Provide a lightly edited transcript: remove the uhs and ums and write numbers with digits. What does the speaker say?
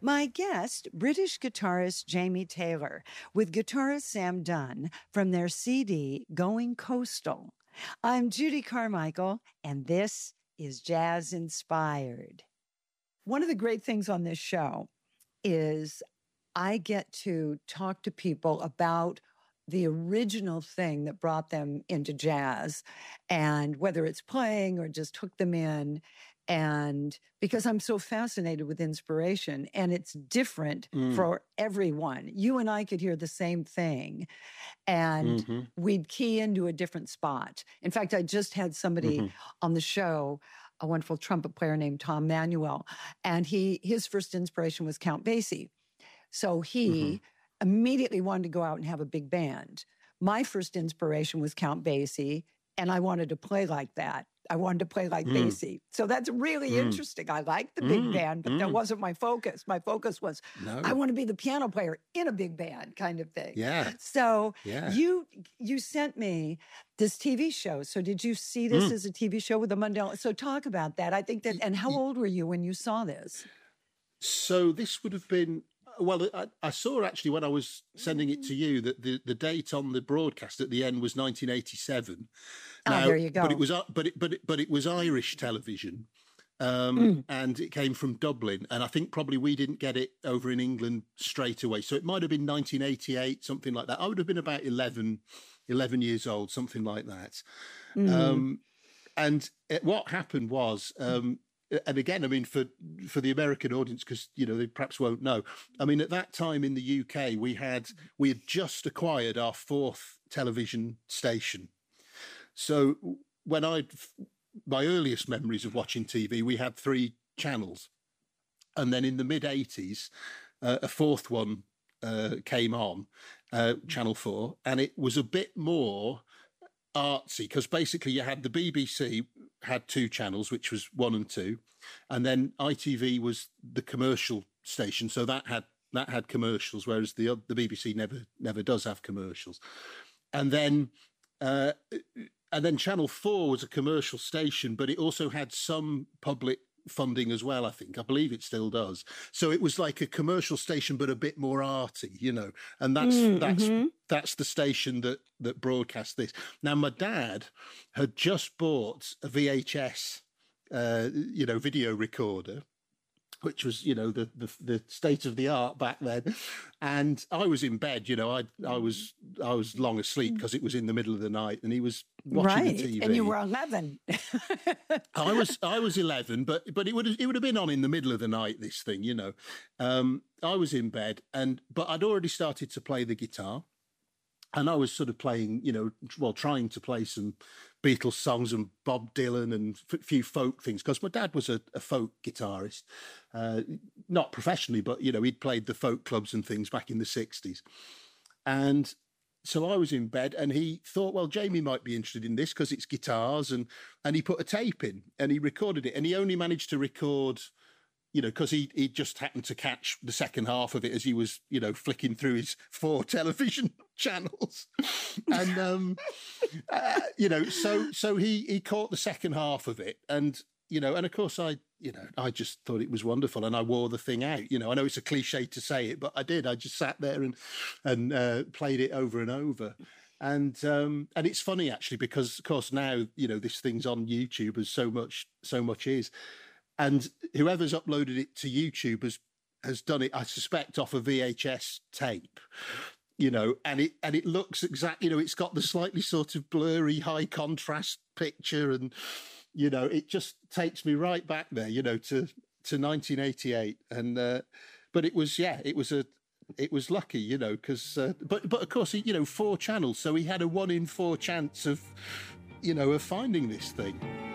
My guest, British guitarist Jamie Taylor, with guitarist Sam Dunn from their CD, Going Coastal. I'm Judy Carmichael, and this is Jazz Inspired. One of the great things on this show is I get to talk to people about the original thing that brought them into jazz, and whether it's playing or just hook them in. And because I'm so fascinated with inspiration, and it's different for everyone. You and I could hear the same thing, and we'd key into a different spot. In fact, I just had somebody on the show, a wonderful trumpet player named Tom Manuel, and his first inspiration was Count Basie. So he immediately wanted to go out and have a big band. My first inspiration was Count Basie, and I wanted to play like that. I wanted to play like Basie. So that's really interesting. I like the big band, but that wasn't my focus. My focus was, I want to be the piano player in a big band kind of thing. Yeah. So you sent me this TV show. So did you see this as a TV show with the Mundell? So talk about that. I think that, and how old were you when you saw this? So this would have been, well, I saw actually when I was sending it to you that the date on the broadcast at the end was 1987. Now, there you go. But it was but it was Irish television, and it came from Dublin. And I think probably we didn't get it over in England straight away. So it might have been 1988, something like that. I would have been about 11 years old, something like that. And what happened was. And again, I mean, for the American audience, because, you know, they perhaps won't know. I mean, at that time in the UK, we had just acquired our fourth television station. So when my earliest memories of watching TV, we had 3 channels. And then in the mid-80s, a fourth one came on, Channel 4, and it was a bit more artsy, because basically you had the BBC had 2 channels, which was 1 and 2, and then ITV was the commercial station, so that had commercials, whereas the BBC never does have commercials. And then Channel 4 was a commercial station, but it also had some public funding as well, I believe it still does. So it was like a commercial station, but a bit more arty, you know, and that's the station that broadcast this. Now, my dad had just bought a VHS, video recorder, which was, you know, the state of the art back then. And I was in bed, you know, I was long asleep because it was in the middle of the night, and he was watching the TV. And you were 11. I was 11, but it would have been on in the middle of the night, this thing, you know. I was in bed, but I'd already started to play the guitar. And I was sort of playing, you know, trying to play some Beatles songs and Bob Dylan and a few folk things, because my dad was a folk guitarist, not professionally, but, you know, he'd played the folk clubs and things back in the 60s. And so I was in bed, and he thought, well, Jamie might be interested in this because it's guitars, and he put a tape in and he recorded it, and he only managed to record, you know, because he just happened to catch the second half of it as he was, you know, flicking through his 4 television channels. And, you know, so he caught the second half of it. And, you know, and of course I just thought it was wonderful, and I wore the thing out. You know, I know it's a cliche to say it, but I did. I just sat there and played it over and over. And it's funny, actually, because, of course, now, you know, this thing's on YouTube, as so much is. And whoever's uploaded it to YouTube has done it, I suspect, off a VHS tape, you know, and it looks exactly, you know, it's got the slightly sort of blurry, high contrast picture, and, you know, it just takes me right back there, you know, to 1988. And but it was lucky, you know, because but of course, you know, 4 channels, so he had a 1 in 4 chance of, you know, of finding this thing.